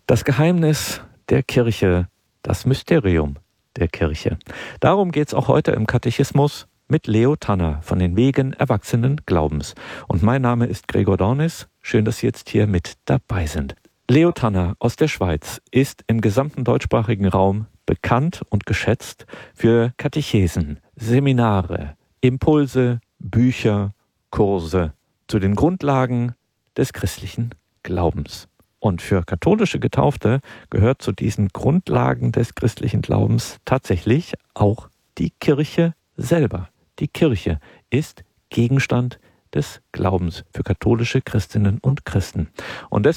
Das Geheimnis der Kirche, das Mysterium der Kirche. Darum geht es auch heute im Katechismus mit Leo Tanner von den Wegen erwachsenen Glaubens. Und mein Name ist Gregor Dornis. Schön, dass Sie jetzt hier mit dabei sind. Leo Tanner aus der Schweiz ist im gesamten deutschsprachigen Raum bekannt und geschätzt für Katechesen, Seminare, Impulse, Bücher, Kurse zu den Grundlagen des christlichen Glaubens. Und für katholische Getaufte gehört zu diesen Grundlagen des christlichen Glaubens tatsächlich auch die Kirche selber. Die Kirche ist Gegenstand des Glaubens für katholische Christinnen und Christen. Und